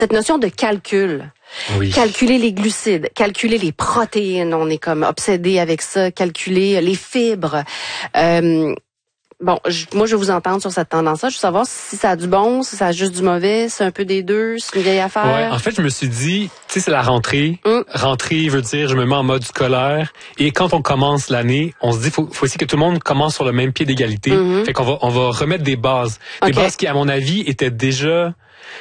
cette notion de calcul. Oui. Calculer les glucides, calculer les protéines, on est comme obsédé avec ça, calculer les fibres. Moi, je vais vous entendre sur cette tendance-là. Je veux savoir si ça a du bon, si ça a juste du mauvais, c'est un peu des deux, c'est une vieille affaire. Ouais, en fait, je me suis dit, tu sais, c'est la rentrée. Rentrée veut dire, je me mets en mode scolaire. Et quand on commence l'année, on se dit, faut aussi que tout le monde commence sur le même pied d'égalité. Fait qu'on va remettre des bases. Des bases qui, à mon avis, étaient déjà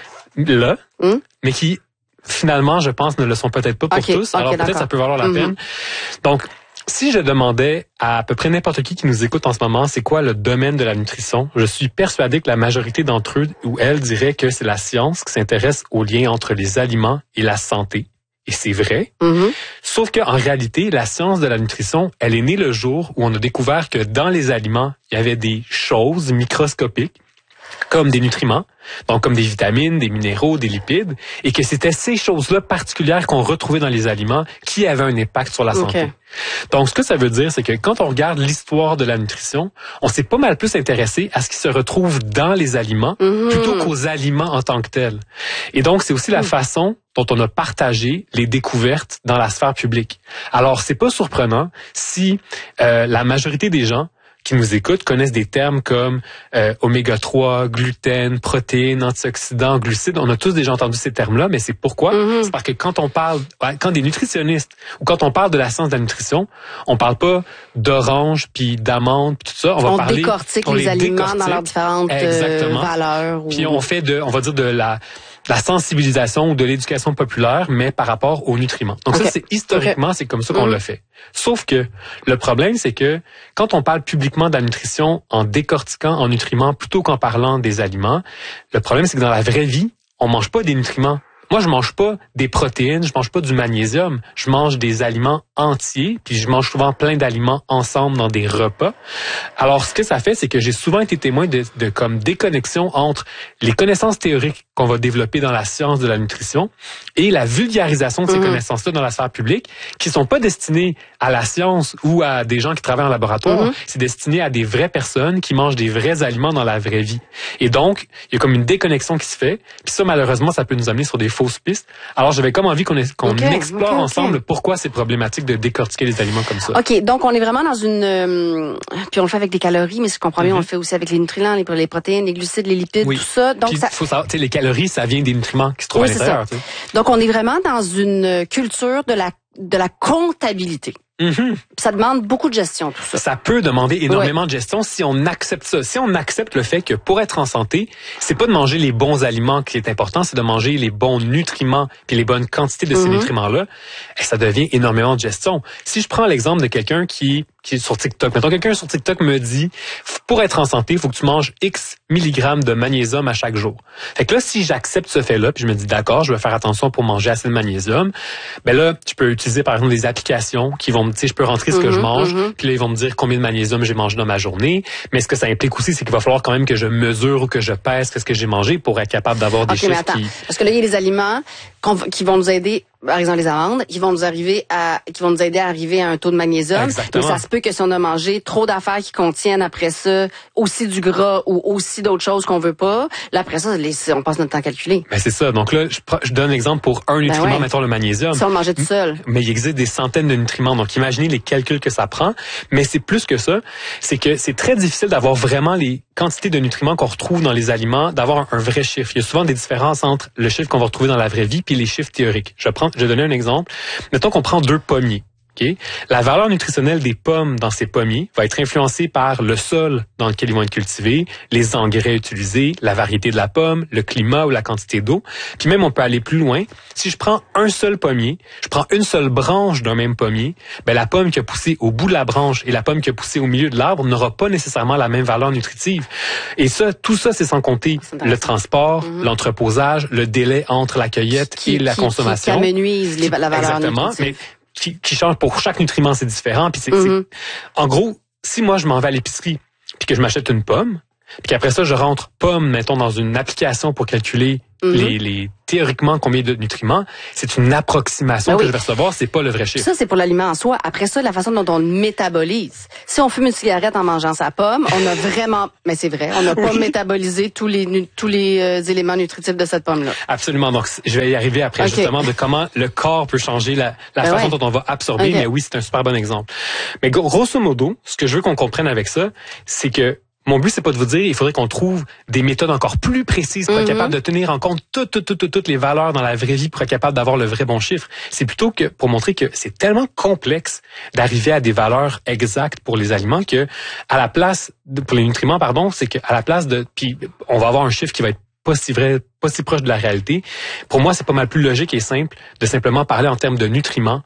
là, mais qui, finalement, je pense, ne le sont peut-être pas pour tous. Alors peut-être ça peut valoir la peine. Donc, si je demandais à peu près n'importe qui nous écoute en ce moment, c'est quoi le domaine de la nutrition, je suis persuadé que la majorité d'entre eux ou elles diraient que c'est la science qui s'intéresse aux liens entre les aliments et la santé. Et c'est vrai. Sauf qu'en réalité, la science de la nutrition, elle est née le jour où on a découvert que dans les aliments, il y avait des choses microscopiques comme des nutriments, donc comme des vitamines, des minéraux, des lipides, et que c'était ces choses-là particulières qu'on retrouvait dans les aliments qui avaient un impact sur la santé. Donc, ce que ça veut dire, c'est que quand on regarde l'histoire de la nutrition, on s'est pas mal plus intéressé à ce qui se retrouve dans les aliments plutôt qu'aux aliments en tant que tels. Et donc, c'est aussi la façon dont on a partagé les découvertes dans la sphère publique. Alors, c'est pas surprenant si la majorité des gens qui nous écoutent connaissent des termes comme oméga 3, gluten, protéines, antioxydants, glucides. On a tous déjà entendu ces termes-là, mais c'est pourquoi? C'est parce que quand des nutritionnistes ou quand on parle de la science de la nutrition, on parle pas d'orange puis d'amandes puis tout ça. On décortique les aliments dans leurs différentes valeurs. Puis on va dire de la sensibilisation ou de l'éducation populaire, mais par rapport aux nutriments. Donc ça, c'est historiquement, c'est comme ça qu'on l'a fait. Sauf que le problème, c'est que quand on parle publiquement de la nutrition en décortiquant en nutriments plutôt qu'en parlant des aliments, le problème, c'est que dans la vraie vie, on mange pas des nutriments. Moi, je mange pas des protéines, je mange pas du magnésium, je mange des aliments entiers, puis je mange souvent plein d'aliments ensemble dans des repas. Alors, ce que ça fait, c'est que j'ai souvent été témoin de comme déconnexion entre les connaissances théoriques qu'on va développer dans la science de la nutrition et la vulgarisation de ces connaissances-là dans la sphère publique, qui sont pas destinées à la science ou à des gens qui travaillent en laboratoire. C'est destiné à des vraies personnes qui mangent des vrais aliments dans la vraie vie. Et donc, il y a comme une déconnexion qui se fait, puis ça, malheureusement, ça peut nous amener sur des fausses pistes. Alors, j'avais comme envie qu'on explore ensemble pourquoi c'est problématique de décortiquer les aliments comme ça. OK, donc on est vraiment dans une... puis on le fait avec des calories, mais si je comprends bien, on le fait aussi avec les nutriments, les protéines, les glucides, les lipides, tout ça. Donc, il faut savoir, les calories, ça vient des nutriments qui se trouvent à l'intérieur. Donc, on est vraiment dans une culture de la comptabilité. Ça demande beaucoup de gestion, tout ça. Ça peut demander énormément de gestion si on accepte ça. Si on accepte le fait que pour être en santé, c'est pas de manger les bons aliments qui est important, c'est de manger les bons nutriments puis les bonnes quantités de ces nutriments-là. Et ça devient énormément de gestion. Si je prends l'exemple de quelqu'un qui est sur TikTok. Mettons, quelqu'un sur TikTok me dit, pour être en santé, il faut que tu manges X milligrammes de magnésium à chaque jour. Fait que là, si j'accepte ce fait-là, puis je me dis, d'accord, je vais faire attention pour manger assez de magnésium, ben là, tu peux utiliser, par exemple, des applications qui vont me dire, je peux rentrer ce que je mange, puis là, ils vont me dire combien de magnésium j'ai mangé dans ma journée. Mais ce que ça implique aussi, c'est qu'il va falloir quand même que je mesure ou que je pèse ce que j'ai mangé pour être capable d'avoir des chiffres Parce que là, il y a des aliments qui vont nous aider, par exemple les amandes, qui vont nous aider à arriver à un taux de magnésium. Exactement. Mais ça se peut que si on a mangé trop d'affaires qui contiennent après ça aussi du gras ou aussi d'autres choses qu'on veut pas, là après ça, on passe notre temps à calculer. Ben c'est ça. Donc là, je donne l'exemple pour un nutriment, mettons le magnésium. Si on le mangeait tout seul. Mais il existe des centaines de nutriments. Donc imaginez les calculs que ça prend. Mais c'est plus que ça. C'est que c'est très difficile d'avoir vraiment les quantités de nutriments qu'on retrouve dans les aliments, d'avoir un vrai chiffre. Il y a souvent des différences entre le chiffre qu'on va retrouver dans la vraie vie puis les chiffres théoriques. Je vais donner un exemple. Mettons qu'on prend 2 pommiers. Okay? La valeur nutritionnelle des pommes dans ces pommiers va être influencée par le sol dans lequel ils vont être cultivés, les engrais utilisés, la variété de la pomme, le climat ou la quantité d'eau. Puis même, on peut aller plus loin. Si je prends un seul pommier, je prends une seule branche d'un même pommier, ben la pomme qui a poussé au bout de la branche et la pomme qui a poussé au milieu de l'arbre n'aura pas nécessairement la même valeur nutritive. Et ça, tout ça, c'est sans compter le transport, l'entreposage, le délai entre la cueillette et la consommation. Qui amenuise la valeur nutritive. Mais qui change pour chaque nutriment, c'est différent. Puis en gros, si moi je m'en vais à l'épicerie puis que je m'achète une pomme, puis qu'après ça, je rentre pomme, mettons, dans une application pour calculer les théoriquement combien de nutriments, c'est une approximation que je vais recevoir, c'est pas le vrai chiffre. Ça, c'est pour l'aliment en soi. Après ça, la façon dont on le métabolise. Si on fume une cigarette en mangeant sa pomme, on a vraiment, mais c'est vrai, on n'a pas métabolisé tous les éléments nutritifs de cette pomme-là. Absolument. Donc, je vais y arriver après, justement, de comment le corps peut changer la façon dont on va absorber. Mais oui, c'est un super bon exemple. Mais grosso modo, ce que je veux qu'on comprenne avec ça, c'est que mon but, c'est pas de vous dire, il faudrait qu'on trouve des méthodes encore plus précises pour être capable de tenir en compte toutes les valeurs dans la vraie vie pour être capable d'avoir le vrai bon chiffre. C'est plutôt que pour montrer que c'est tellement complexe d'arriver à des valeurs exactes pour les aliments que, à la place, pour les nutriments, pardon, c'est qu'à la place puis on va avoir un chiffre qui va être pas si vrai, pas si proche de la réalité. Pour moi, c'est pas mal plus logique et simple de simplement parler en termes de nutriments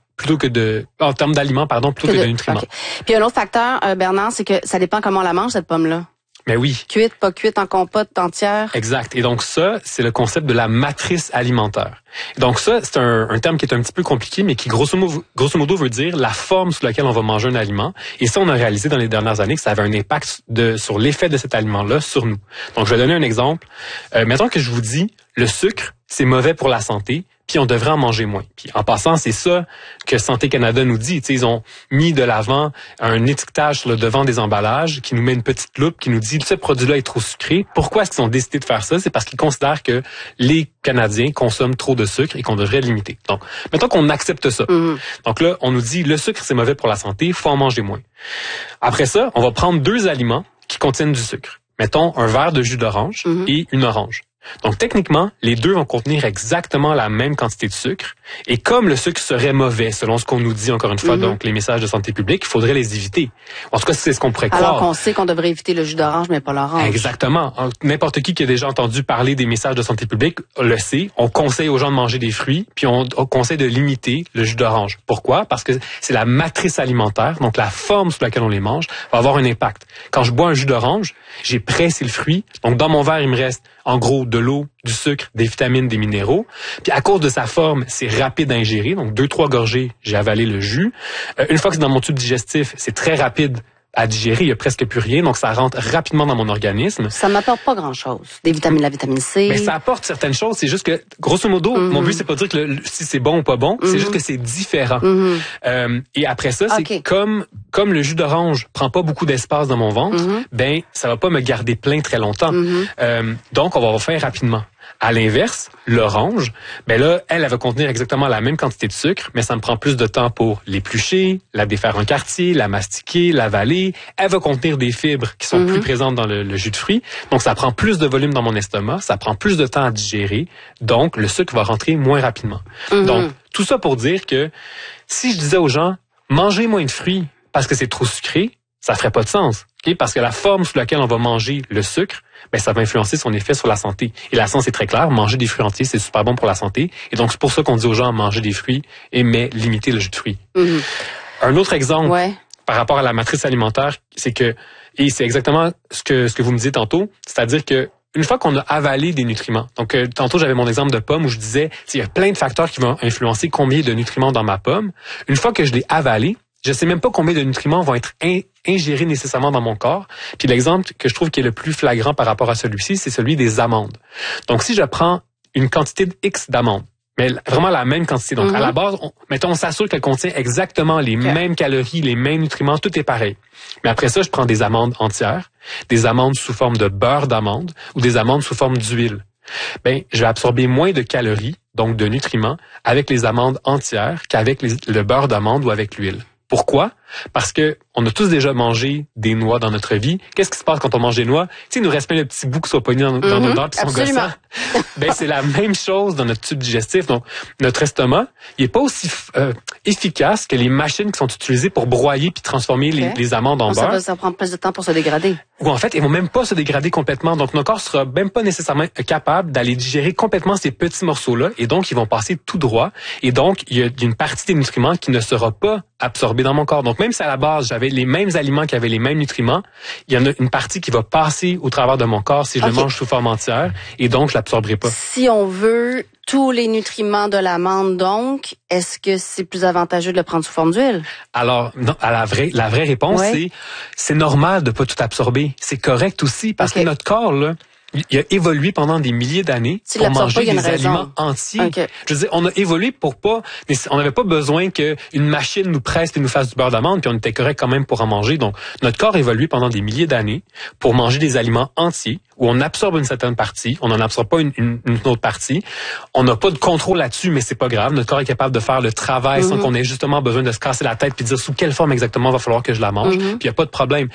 en termes d'aliments, pardon, plutôt que de nutriments. Okay. Puis un autre facteur, Bernard, c'est que ça dépend comment on la mange, cette pomme-là. Mais oui. Cuite, pas cuite, en compote, entière. Exact. Et donc ça, c'est le concept de la matrice alimentaire. Et donc ça, c'est un terme qui est un petit peu compliqué, mais qui grosso modo veut dire la forme sous laquelle on va manger un aliment. Et ça, on a réalisé dans les dernières années que ça avait un impact sur l'effet de cet aliment-là sur nous. Donc je vais donner un exemple. Mettons que je vous dis, le sucre, c'est mauvais pour la santé, puis on devrait en manger moins. Puis en passant, c'est ça que Santé Canada nous dit. T'sais, ils ont mis de l'avant un étiquetage sur le devant des emballages qui nous met une petite loupe qui nous dit ce produit-là est trop sucré. Pourquoi est-ce qu'ils ont décidé de faire ça? C'est parce qu'ils considèrent que les Canadiens consomment trop de sucre et qu'on devrait le limiter. Donc, mettons qu'on accepte ça. Donc là, on nous dit le sucre, c'est mauvais pour la santé, faut en manger moins. Après ça, on va prendre 2 aliments qui contiennent du sucre. Mettons un verre de jus d'orange et une orange. Donc, techniquement, les 2 vont contenir exactement la même quantité de sucre. Et comme le sucre serait mauvais, selon ce qu'on nous dit, encore une fois, donc les messages de santé publique, il faudrait les éviter. En tout cas, c'est ce qu'on pourrait croire. Alors qu'on sait qu'on devrait éviter le jus d'orange, mais pas l'orange. Exactement. N'importe qui a déjà entendu parler des messages de santé publique le sait. On conseille aux gens de manger des fruits, puis on conseille de limiter le jus d'orange. Pourquoi? Parce que c'est la matrice alimentaire, donc la forme sous laquelle on les mange, va avoir un impact. Quand je bois un jus d'orange, j'ai pressé le fruit. Donc, dans mon verre, il me reste, en gros, de l'eau, du sucre, des vitamines, des minéraux. Puis à cause de sa forme, c'est rapide à ingérer. Donc 2-3 gorgées, j'ai avalé le jus. Une fois que c'est dans mon tube digestif, c'est très rapide à digérer, il y a presque plus rien, donc ça rentre rapidement dans mon organisme. Ça m'apporte pas grand-chose. Des vitamines, la vitamine C. Mais ça apporte certaines choses, c'est juste que, grosso modo, mon but c'est pas de dire que si c'est bon ou pas bon, c'est juste que c'est différent. Et après ça, c'est comme le jus d'orange prend pas beaucoup d'espace dans mon ventre, ben ça va pas me garder plein très longtemps. Donc on va faire rapidement. À l'inverse, l'orange, ben là, elle va contenir exactement la même quantité de sucre, mais ça me prend plus de temps pour l'éplucher, la défaire en quartier, la mastiquer, l'avaler. Elle va contenir des fibres qui sont plus présentes dans le jus de fruits. Donc, ça prend plus de volume dans mon estomac, ça prend plus de temps à digérer. Donc, le sucre va rentrer moins rapidement. Donc, tout ça pour dire que si je disais aux gens, mangez moins de fruits parce que c'est trop sucré, ça ferait pas de sens. Okay? Parce que la forme sous laquelle on va manger le sucre, ben ça va influencer son effet sur la santé. Et la science est très claire, manger des fruits entiers, c'est super bon pour la santé. Et donc, c'est pour ça qu'on dit aux gens manger des fruits, mais limiter le jus de fruits. Un autre exemple par rapport à la matrice alimentaire, c'est que, et c'est exactement ce que vous me disiez tantôt, c'est-à-dire que une fois qu'on a avalé des nutriments, donc tantôt j'avais mon exemple de pomme où je disais, il y a plein de facteurs qui vont influencer combien de nutriments dans ma pomme. Une fois que je l'ai avalé, je sais même pas combien de nutriments vont être ingérés nécessairement dans mon corps. Puis l'exemple que je trouve qui est le plus flagrant par rapport à celui-ci, c'est celui des amandes. Donc si je prends une quantité de X d'amandes, mais vraiment la même quantité. Donc à la base, on s'assure qu'elle contient exactement les mêmes calories, les mêmes nutriments, tout est pareil. Mais après ça, je prends des amandes entières, des amandes sous forme de beurre d'amande ou des amandes sous forme d'huile. Ben, je vais absorber moins de calories, donc de nutriments, avec les amandes entières qu'avec le beurre d'amande ou avec l'huile. Pourquoi? Parce que on a tous déjà mangé des noix dans notre vie. Qu'est-ce qui se passe quand on mange des noix? Tu sais, il nous reste plein de petits bouts qui sont pognés dans nos dents, qui sont gossants. Ben, c'est la même chose dans notre tube digestif. Donc, notre estomac, il est pas aussi efficace que les machines qui sont utilisées pour broyer puis transformer les amandes en beurre. Ça prend plus de temps pour se dégrader. Ou en fait, ils vont même pas se dégrader complètement. Donc, notre corps sera même pas nécessairement capable d'aller digérer complètement ces petits morceaux-là. Et donc, ils vont passer tout droit. Et donc, il y a une partie des nutriments qui ne sera pas absorbée dans mon corps. Donc, Donc, même si à la base, j'avais les mêmes aliments qui avaient les mêmes nutriments, il y en a une partie qui va passer au travers de mon corps si je le mange sous forme entière, et donc je l'absorberai pas. Si on veut tous les nutriments de l'amande, donc, est-ce que c'est plus avantageux de le prendre sous forme d'huile? Alors, non, la vraie réponse, c'est normal de pas tout absorber. C'est correct aussi, parce que notre corps, là, il a évolué pendant des milliers d'années pour manger des aliments entiers. Je veux dire, on a évolué pour pas, mais on n'avait pas besoin qu'une machine nous presse et nous fasse du beurre d'amande, puis on était correct quand même pour en manger. Donc, notre corps a évolué pendant des milliers d'années pour manger des aliments entiers, où on absorbe une certaine partie, on n'en absorbe pas une autre partie. On n'a pas de contrôle là-dessus, mais c'est pas grave. Notre corps est capable de faire le travail sans qu'on ait justement besoin de se casser la tête puis de dire sous quelle forme exactement va falloir que je la mange. Puis il y a pas de problème.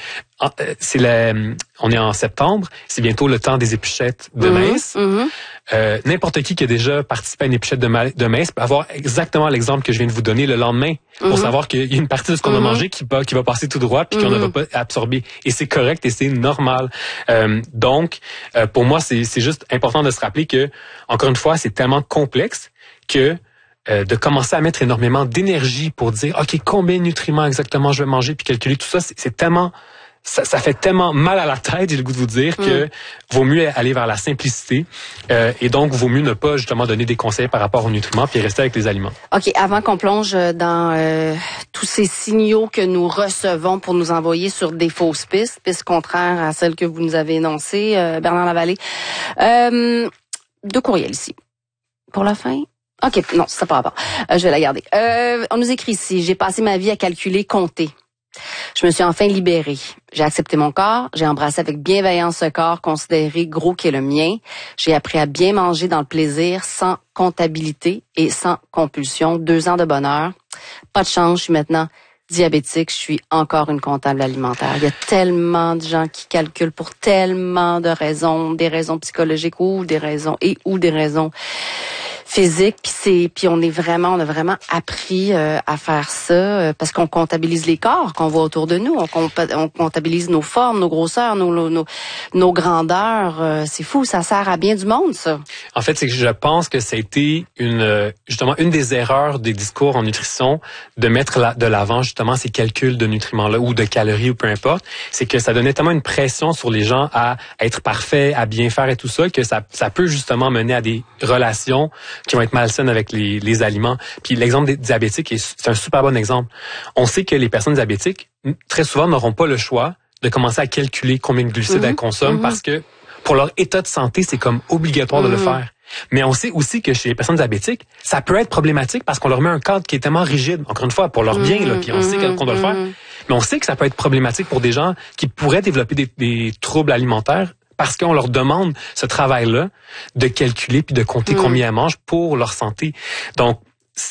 On est en septembre, c'est bientôt le temps des épluchettes de maïs. N'importe qui a déjà participé à une épluchette de maïs peut avoir exactement l'exemple que je viens de vous donner le lendemain pour savoir qu'il y a une partie de ce qu'on a mangé qui va passer tout droit puis qu'on ne va pas absorber. Et c'est correct et c'est normal. Donc, pour moi, c'est juste important de se rappeler que, encore une fois, c'est tellement complexe que de commencer à mettre énormément d'énergie pour dire, OK, combien de nutriments exactement je vais manger puis calculer tout ça, c'est tellement... Ça fait tellement mal à la tête, j'ai le goût de vous dire, que vaut mieux aller vers la simplicité et donc vaut mieux ne pas justement donner des conseils par rapport aux nutriments puis rester avec les aliments. OK, avant qu'on plonge dans tous ces signaux que nous recevons pour nous envoyer sur des fausses pistes contraires à celles que vous nous avez énoncées, Bernard Lavallée, 2 courriels ici. Pour la fin? OK, non, ça pas rapport. Je vais la garder. On nous écrit ici, j'ai passé ma vie à calculer, compter. Je me suis enfin libérée. J'ai accepté mon corps, j'ai embrassé avec bienveillance ce corps considéré gros qui est le mien. J'ai appris à bien manger dans le plaisir, sans comptabilité et sans compulsion. 2 ans de bonheur. Pas de chance, je suis maintenant diabétique, je suis encore une comptable alimentaire. Il y a tellement de gens qui calculent pour tellement de raisons, des raisons psychologiques ou des raisons physique, puis on a vraiment appris à faire ça parce qu'on comptabilise les corps qu'on voit autour de nous, on comptabilise nos formes, nos grosseurs, nos grandeurs, c'est fou, ça sert à bien du monde ça. En fait, c'est que je pense que ça a été justement une des erreurs des discours en nutrition de mettre de l'avant justement ces calculs de nutriments là ou de calories ou peu importe, c'est que ça donnait tellement une pression sur les gens à être parfaits, à bien faire et tout ça que ça peut justement mener à des relations qui vont être malsaines avec les aliments. Puis l'exemple des diabétiques, c'est un super bon exemple. On sait que les personnes diabétiques, très souvent, n'auront pas le choix de commencer à calculer combien de glucides elles consomment parce que pour leur état de santé, c'est comme obligatoire de le faire. Mais on sait aussi que chez les personnes diabétiques, ça peut être problématique parce qu'on leur met un cadre qui est tellement rigide, encore une fois, pour leur bien, là, puis on sait qu'on doit le faire. Mais on sait que ça peut être problématique pour des gens qui pourraient développer des troubles alimentaires parce qu'on leur demande ce travail-là de calculer puis de compter combien elles mangent pour leur santé. Donc,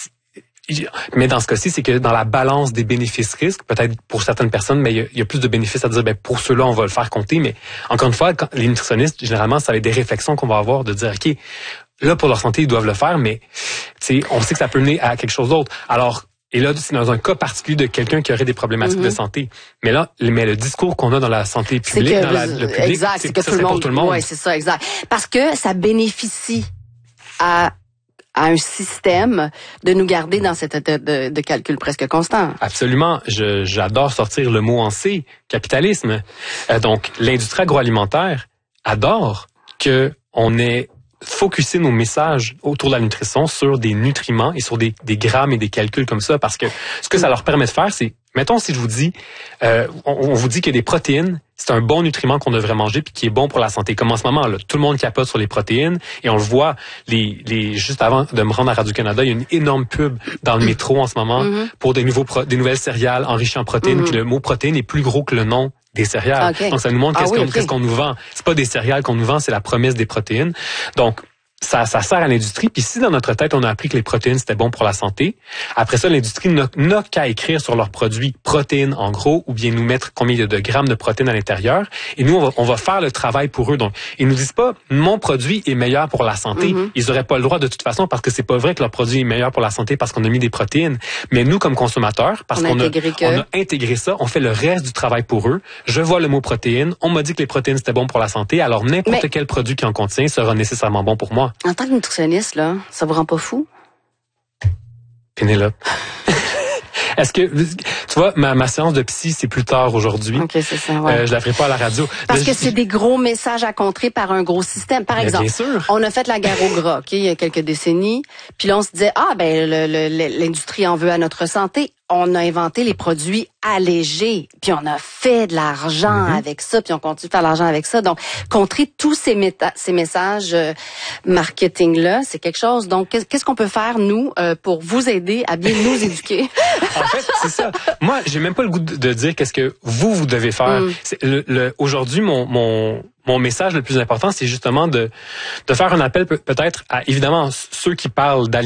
mais dans ce cas-ci, c'est que dans la balance des bénéfices-risques, peut-être pour certaines personnes, mais il y a plus de bénéfices à dire, pour ceux-là, on va le faire compter. Mais encore une fois, les nutritionnistes, généralement, ça va être des réflexions qu'on va avoir de dire, OK, là, pour leur santé, ils doivent le faire, mais on sait que ça peut mener à quelque chose d'autre. Alors, et là, c'est dans un cas particulier de quelqu'un qui aurait des problématiques de santé. Mais là, le discours qu'on a dans la santé publique, le public, exact, c'est que ça, c'est pour tout le monde. Oui, c'est ça, exact. Parce que ça bénéficie à un système de nous garder dans cet état de calcul presque constant. Absolument. J'adore sortir le mot en C, capitalisme. Donc, l'industrie agroalimentaire adore que on ait focusser nos messages autour de la nutrition sur des nutriments et sur des grammes et des calculs comme ça, parce que ce que ça leur permet de faire, c'est, mettons si je vous dis, on vous dit que des protéines, c'est un bon nutriment qu'on devrait manger puis qui est bon pour la santé. Comme en ce moment, là, tout le monde capote sur les protéines et on le voit, juste avant de me rendre à Radio-Canada, il y a une énorme pub dans le métro en ce moment pour des nouvelles céréales enrichies en protéines, puis le mot protéine est plus gros que le nom des céréales. Okay. Donc, ça nous montre qu'est-ce qu'on nous vend. C'est pas des céréales qu'on nous vend, c'est la promesse des protéines. Donc, ça sert à l'industrie. Puis si dans notre tête, on a appris que les protéines, c'était bon pour la santé, après ça, l'industrie n'a qu'à écrire sur leurs produits protéines en gros ou bien nous mettre combien il y a de grammes de protéines à l'intérieur. Et nous, on va faire le travail pour eux. Donc, ils nous disent pas, mon produit est meilleur pour la santé. Ils auraient pas le droit de toute façon parce que c'est pas vrai que leur produit est meilleur pour la santé parce qu'on a mis des protéines. Mais nous, comme consommateurs, parce qu'on a intégré ça, on fait le reste du travail pour eux. Je vois le mot protéines. On m'a dit que les protéines, c'était bon pour la santé. Alors, n'importe quel produit qui en contient sera nécessairement bon pour moi. En tant que nutritionniste, là, ça vous rend pas fou? Pénélope. Est-ce que, tu vois, ma séance de psy, c'est plus tard aujourd'hui. OK, c'est ça, ouais. Je la ferai pas à la radio. Parce que c'est des gros messages à contrer par un gros système. Par exemple, bien sûr. On a fait la guerre au gras, OK, il y a quelques décennies. Puis là, on se disait, l'industrie en veut à notre santé. On a inventé les produits allégés, puis on a fait de l'argent avec ça, puis on continue de faire de l'argent avec ça. Donc, contrer tous ces messages marketing-là, c'est quelque chose. Donc, qu'est-ce qu'on peut faire, nous, pour vous aider à bien nous éduquer? En fait, c'est ça. Moi, j'ai même pas le goût de dire qu'est-ce que vous devez faire. Aujourd'hui, mon message le plus important, c'est justement de faire un appel peut-être à, évidemment, ceux qui parlent